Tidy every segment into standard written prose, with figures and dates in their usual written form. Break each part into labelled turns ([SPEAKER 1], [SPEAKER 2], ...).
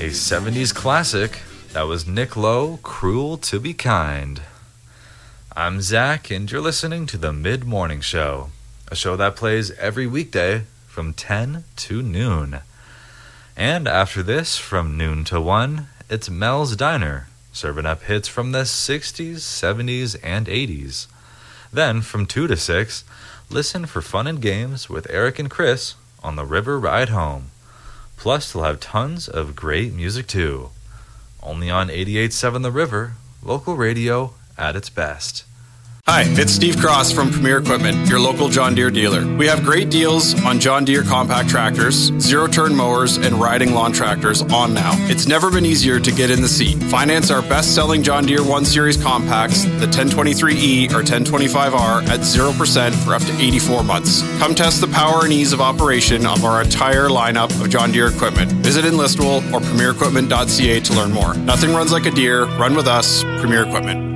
[SPEAKER 1] A 70s classic, that was Nick Lowe, Cruel to Be Kind. I'm Zach, and you're listening to the Mid-Morning Show, a show that plays every weekday from 10 to noon. And after this, from noon to 1, it's Mel's Diner, serving up hits from the 60s, 70s, and 80s. Then, from 2 to 6, listen for fun and games with Eric and Chris on the River Ride Home. Plus, they'll have tons of great music too. Only on 88.7 The River, local radio at its best.
[SPEAKER 2] Hi, it's Steve Cross from Premier Equipment, your local John Deere dealer. We have great deals on John Deere compact tractors, zero-turn mowers, and riding lawn tractors on now. It's never been easier to get in the seat. Finance our best-selling John Deere 1 Series compacts, the 1023E or 1025R, at 0% for up to 84 months. Come test the power and ease of operation of our entire lineup of John Deere equipment. Visit Enlistwell or premierequipment.ca to learn more. Nothing runs like a Deere. Run with us, Premier Equipment.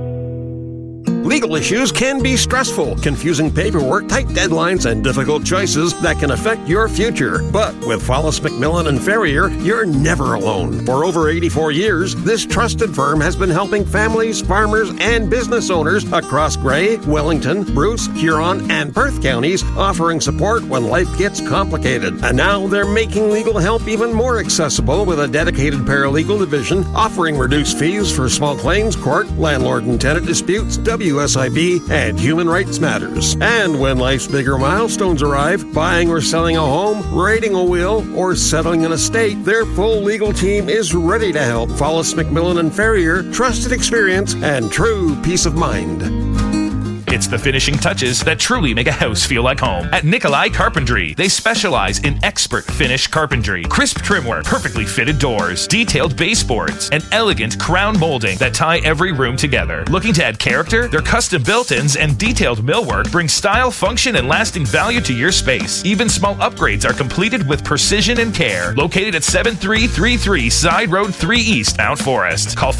[SPEAKER 3] Legal issues can be stressful, confusing paperwork, tight deadlines, and difficult choices that can affect your future. But with Follis McMillan and Ferrier, you're never alone. For over 84 years, this trusted firm has been helping families, farmers, and business owners across Grey, Wellington, Bruce, Huron, and Perth counties, offering support when life gets complicated. And now they're making legal help even more accessible with a dedicated paralegal division, offering reduced fees for small claims court, landlord and tenant disputes, WSIB, and human rights matters. And when life's bigger milestones arrive, buying or selling a home, raiding a will, or settling an estate, their full legal team is ready to help. Follis McMillan and Ferrier, trusted experience and true peace of mind.
[SPEAKER 4] It's the finishing touches that truly make a house feel like home. At Nikolai Carpentry, they specialize in expert finish carpentry, crisp trimwork, perfectly fitted doors, detailed baseboards, and elegant crown molding that tie every room together. Looking to add character? Their custom built-ins and detailed millwork bring style, function, and lasting value to your space. Even small upgrades are completed with precision and care. Located at 7333 Side Road 3 East, Mount Forest. Call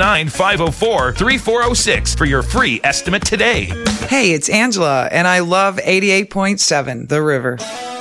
[SPEAKER 4] 519-504-3406 for your free estimate today.
[SPEAKER 5] Hey, it's Angela, and I love 88.7 The River.